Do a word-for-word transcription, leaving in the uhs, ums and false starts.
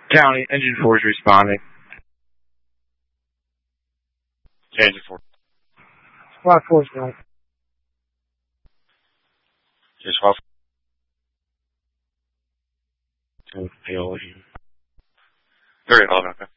County, Engine four is responding. Engine four. Squad four is going. Just off. So, Very eleven, okay.